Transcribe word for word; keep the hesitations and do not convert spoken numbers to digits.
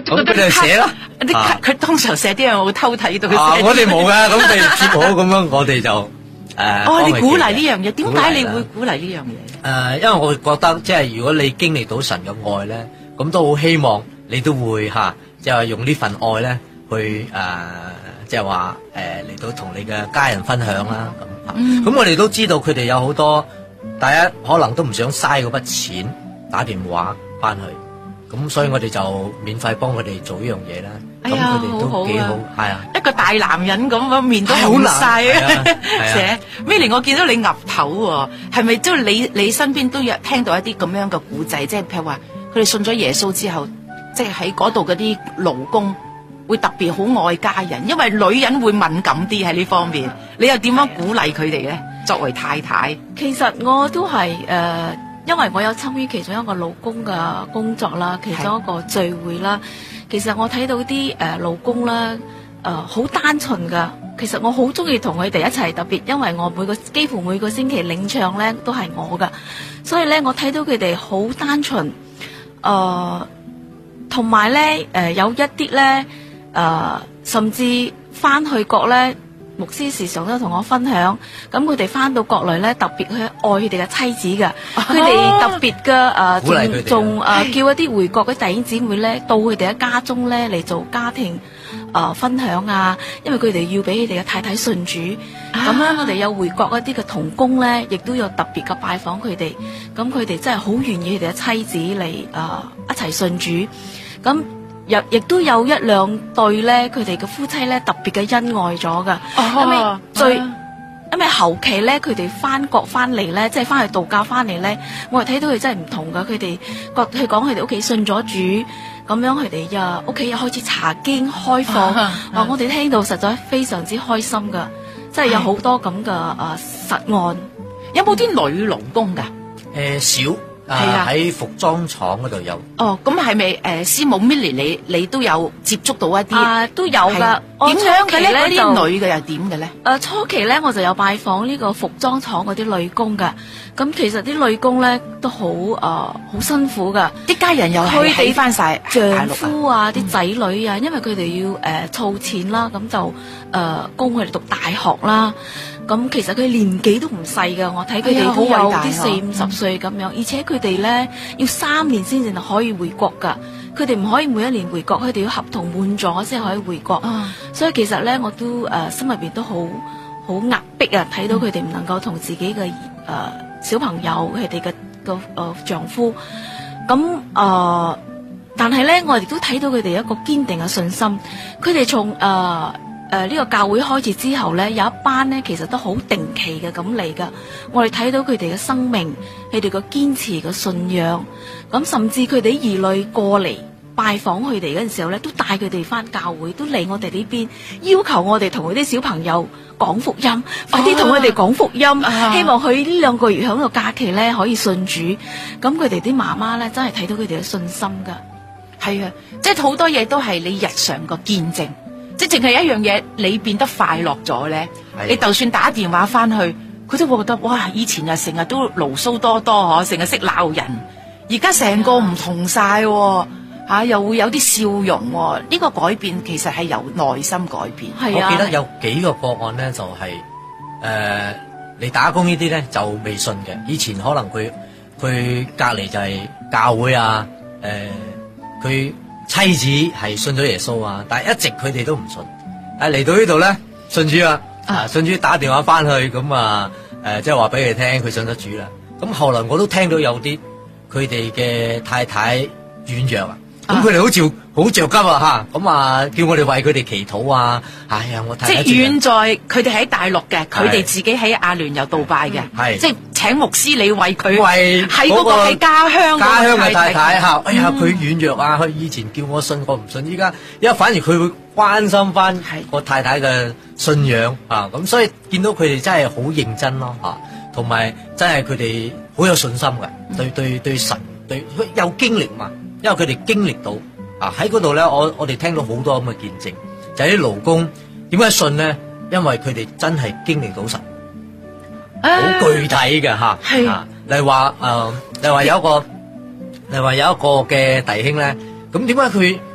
咁佢哋寫啦。 佢通常寫啲嘢我偷睇到佢寫。 我哋冇噶，咁你貼好咁樣，我哋就誒。 哦，你鼓勵呢樣嘢，點解你會鼓勵呢樣嘢？ 誒，因為我覺得即係如果你經歷到神嘅愛咧，咁都好希望你都會嚇，即係用呢份愛咧去誒，即係話誒嚟到同你嘅家人分享啦。咁咁我哋都知道佢哋有好多，第一可能都唔想嘥嗰筆錢打電話翻去，咁所以我哋就免費幫佢哋做呢樣嘢啦。咁佢哋都幾好，係啊！ 一個大男人咁樣面都紅晒啊！寫咩嚟？我見到你岌頭喎，係咪即係你你身邊都有聽到一啲咁樣嘅古仔？即係譬如話佢哋信咗耶穌之後，即係喺嗰度嗰啲勞工會特別好愛家人，因為女人會敏感啲喺呢方面。你又點樣鼓勵佢哋咧？作為太太， 其實我都係誒、呃，因為我有參與其中一個勞工嘅工作啦，其中一個聚會啦。其實我睇到啲誒勞工啦，誒好單純噶。其實我好中意同佢哋一齊，特別因為我每個幾乎每個星期領唱咧都係我噶，所以咧我睇到佢哋好單純，誒同埋咧誒有一啲咧誒甚至翻去國咧。牧師時常都同我分享，咁佢哋翻到國內咧，特別去愛佢哋嘅妻子㗎，佢哋特別嘅誒，仲仲誒叫一啲回國嘅弟兄姊妹咧，到佢哋嘅家中咧嚟做家庭誒、呃、分享啊，因為佢哋要俾佢哋嘅太太信主，咁、啊、樣我哋有回國一啲嘅同工咧，亦都有特別嘅拜訪佢哋，咁佢哋真係好願意佢哋嘅妻子嚟誒、呃、一齊信主，咁。亦都有一兩對咧，佢哋嘅夫妻咧特別嘅恩愛咗噶，因為最因為後期咧，佢哋翻國翻嚟咧，即係翻去道教翻嚟咧，我哋睇到佢真係唔同噶，佢哋覺佢講佢哋屋企信咗主，咁樣佢哋又屋企又開始查經開課，哇、啊啊！我哋聽到實在非常之開心噶，即係有好多咁嘅誒實案。 有冇啲女勞工噶？ 誒、呃，少。係啊，喺服裝廠嗰度有。哦， 咁係咪誒師母 Milly 你你都有接觸到一啲？ 啊，都有噶。 點樣嘅咧？嗰啲女嘅又點嘅咧？ 誒，初期咧我就有拜訪呢個服裝廠嗰啲女工噶。咁其實啲女工咧都好誒好辛苦噶， 啲家人又係起翻晒丈夫啊，啲仔女啊，因為佢哋要誒儲錢啦，咁就誒供佢哋讀大學啦。咁其實佢年紀都唔細噶，我睇佢哋都有啲四五十歲咁樣，而且佢哋咧要三年先至可以回國噶，佢哋唔可以每一年回國，佢哋要合同滿咗先可以回國。啊、所以其實咧，我都誒、呃、心入邊都好好壓迫啊！睇到佢哋唔能夠同自己嘅誒、呃、小朋友，佢哋嘅個誒丈夫，咁誒、呃，但係咧，我亦都睇到佢哋一個堅定嘅信心，佢哋從誒。呃誒、呃，呢、這個教會開始之後咧，有一班咧，其實都好定期嘅咁嚟噶。我哋睇到佢哋嘅生命，佢哋個堅持嘅信仰，咁甚至佢哋啲兒女過嚟拜訪佢哋嗰陣時候咧，都帶佢哋翻教會，都嚟我哋呢邊，要求我哋同佢啲小朋友講福音，哦、快啲同佢哋講福音，啊、希望佢呢兩個月響個假期咧可以信主。咁佢哋啲媽媽咧，真係睇到佢哋嘅信心噶。 係啊，即係好多嘢都係你日常個見證。即係淨係一樣嘢，你變得快樂咗咧。你就算打電話翻去，佢都會覺得哇！以前啊成日都牢騷多多嗬，成日識鬧人，而家成個唔同晒，吓、啊、又會有啲笑容。呢、這個改變其實係由內心改變。 係啊，我記得有幾個個案咧，就係、是、誒、呃，你打工呢啲咧就未信嘅。以前可能佢佢隔籬就係教會啊，誒、呃，佢。妻子係信咗耶穌啊，但係一直佢哋都唔信。但係嚟到呢度咧，信主啊，啊信主打電話翻去咁啊，誒即係話俾佢聽佢信咗主啦。咁後來我都聽到有啲佢哋嘅太太軟弱啊，咁佢哋好似好着急啊吓，咁啊叫我哋為佢哋祈禱啊。哎呀，我太太即係遠在佢哋喺大陸嘅，佢哋自己喺阿聯酋杜拜嘅，係即係請牧師你為佢為喺嗰個係家鄉家鄉嘅太太吓。哎呀，佢軟弱啊，佢以前叫我信我唔信，依家依家反而佢會關心翻個太太嘅信仰啊。咁所以見到佢哋真係好認真咯吓，同埋真係佢哋好有信心嘅，對對對神對佢有經歷嘛。因為佢哋經歷到啊喺嗰度咧，我我哋聽到好多咁嘅見證，就係啲勞工點解信咧？因為佢哋真係經歷到神，好、啊、具體嘅吓。係啊，例如話誒，例如話有一個，例如話有一個嘅弟兄咧，咁點解佢